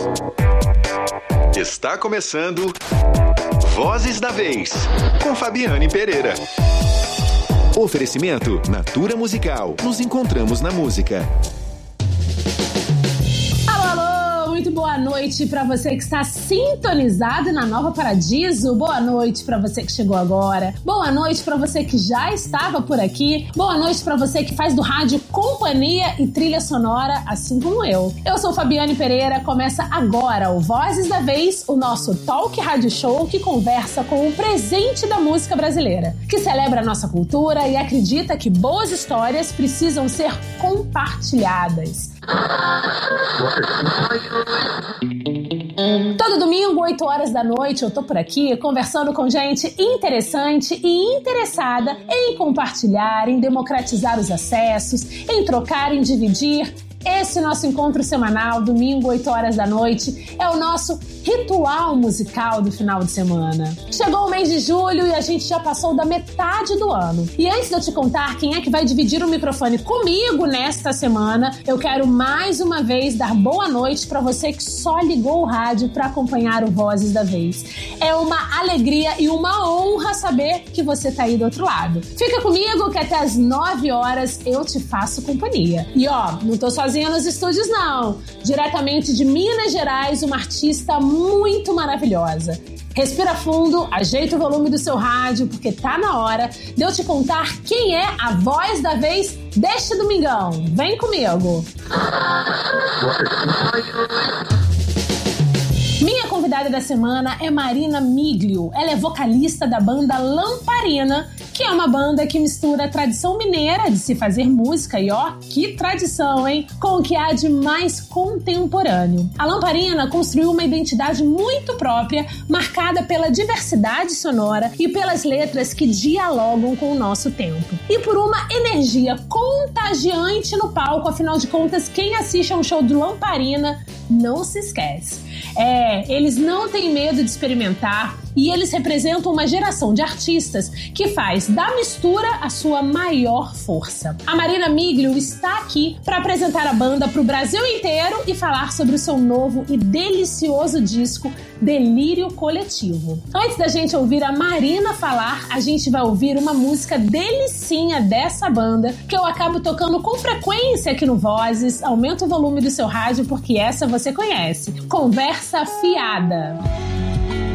Está começando Vozes da Vez, com Fabiane Pereira. Oferecimento Natura Musical. Nos encontramos na música. Muito boa noite para você que está sintonizado na Nova Paradiso. Boa noite para você que chegou agora. Boa noite para você que já estava por aqui. Boa noite para você que faz do rádio companhia e trilha sonora, assim como eu. Eu sou Fabiane Pereira. Começa agora o Vozes da Vez, o nosso talk rádio show que conversa com o presente da música brasileira, que celebra a nossa cultura e acredita que boas histórias precisam ser compartilhadas. Todo domingo, 8 horas da noite, eu tô por aqui conversando com gente interessante e interessada em compartilhar, em democratizar os acessos, em trocar, em dividir. Esse nosso encontro semanal, domingo, 8 horas da noite, é o nosso ritual musical do final de semana. Chegou o mês de julho e a gente já passou da metade do ano. E antes de eu te contar quem é que vai dividir o microfone comigo nesta semana, eu quero mais uma vez dar boa noite para você que só ligou o rádio para acompanhar o Vozes da Vez. É uma alegria e uma honra saber que você tá aí do outro lado. Fica comigo que até as 9 horas eu te faço companhia. E ó, não tô sozinha nos estúdios não. Diretamente de Minas Gerais, uma artista muito maravilhosa. Respira fundo, ajeita o volume do seu rádio, porque tá na hora de eu te contar quem é a voz da vez deste domingão. Vem comigo! Minha convidada da semana é Marina Miglio. Ela é vocalista da banda Lamparina, que é uma banda que mistura a tradição mineira de se fazer música, e ó, que tradição, hein? Com o que há de mais contemporâneo. A Lamparina construiu uma identidade muito própria, marcada pela diversidade sonora e pelas letras que dialogam com o nosso tempo. E por uma energia contagiante no palco, afinal de contas, quem assiste a um show do Lamparina não se esquece. Eles não têm medo de experimentar e eles representam uma geração de artistas que faz da mistura a sua maior força. A Marina Miglio está aqui para apresentar a banda para o Brasil inteiro e falar sobre o seu novo e delicioso disco Delírio Coletivo. Antes da gente ouvir a Marina falar, a gente vai ouvir uma música delicinha dessa banda que eu acabo tocando com frequência aqui no Vozes. Aumenta o volume do seu rádio porque essa você conhece. Conversa Fiada.